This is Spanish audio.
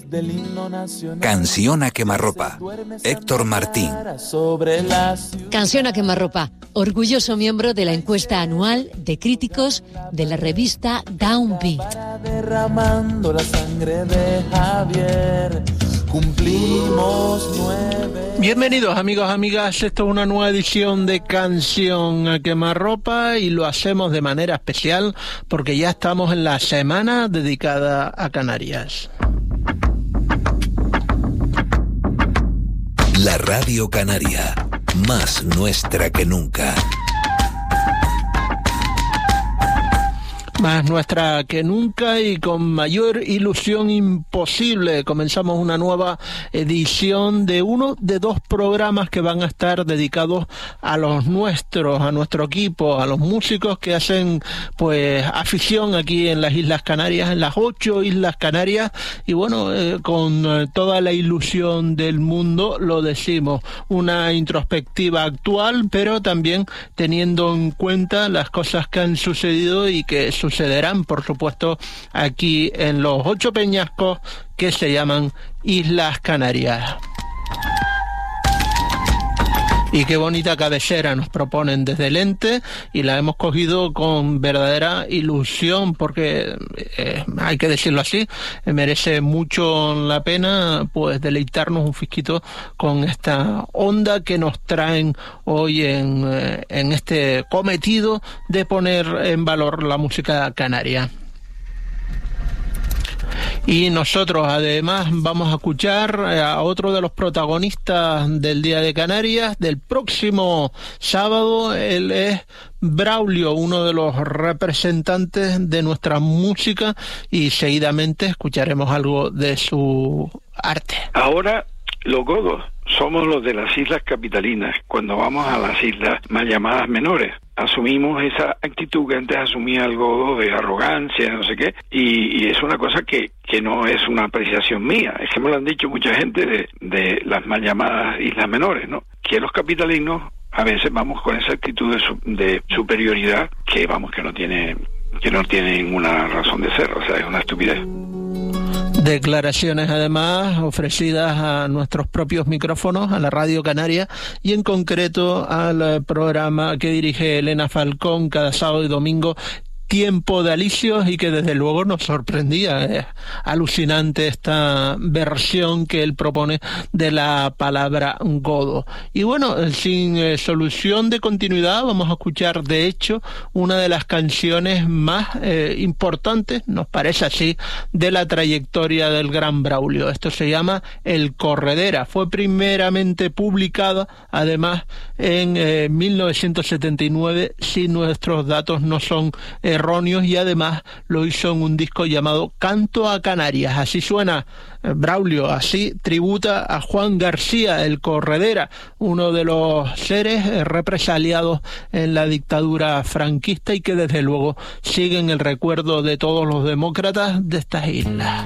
Canción a quemarropa. Héctor Martín. Canción a quemarropa. Orgulloso miembro de la encuesta anual de críticos de la revista Downbeat. Derramando la sangre de Javier. Cumplimos 9. Bienvenidos amigos, amigas, esto es una nueva edición de Canción a quemarropa y lo hacemos de manera especial porque ya estamos en la semana dedicada a Canarias. La Radio Canaria, más nuestra que nunca. Más nuestra que nunca y con mayor ilusión imposible. Comenzamos una nueva edición de uno de dos programas que van a estar dedicados a los nuestros, a nuestro equipo, a los músicos que hacen pues afición aquí en las Islas Canarias, en las 8 Islas Canarias, y bueno, con toda la ilusión del mundo lo decimos, una introspectiva actual, pero también teniendo en cuenta las cosas que han sucedido y que sucederán, por supuesto, aquí en los 8 peñascos que se llaman Islas Canarias. Y qué bonita cabecera nos proponen desde el ente y la hemos cogido con verdadera ilusión porque, hay que decirlo así, merece mucho la pena pues deleitarnos un fisquito con esta onda que nos traen hoy en este cometido de poner en valor la música canaria. Y nosotros además vamos a escuchar a otro de los protagonistas del Día de Canarias del próximo sábado. Él es Braulio, uno de los representantes de nuestra música, y seguidamente escucharemos algo de su arte. Ahora los godos somos los de las islas capitalinas. Cuando vamos a las islas mal llamadas menores, asumimos esa actitud que antes asumía el godo de arrogancia, no sé qué, y es una cosa que no es una apreciación mía, es que me lo han dicho mucha gente de las mal llamadas islas menores, ¿no? Que los capitalinos a veces vamos con esa actitud de superioridad que vamos que no tiene ninguna razón de ser, o sea, es una estupidez. Declaraciones además ofrecidas a nuestros propios micrófonos, a la Radio Canaria y en concreto al programa que dirige Elena Falcón cada sábado y domingo, Tiempo de Alicios, y que desde luego nos sorprendía. Es alucinante esta versión que él propone de la palabra godo. Y bueno, sin solución de continuidad, vamos a escuchar de hecho una de las canciones más importantes, nos parece así, de la trayectoria del gran Braulio. Esto se llama El Corredera. Fue primeramente publicada además en 1979, si nuestros datos no son erróneos, y además lo hizo en un disco llamado Canto a Canarias. Así suena Braulio, así tributa a Juan García, el Corredera, uno de los seres represaliados en la dictadura franquista y que desde luego sigue en el recuerdo de todos los demócratas de estas islas.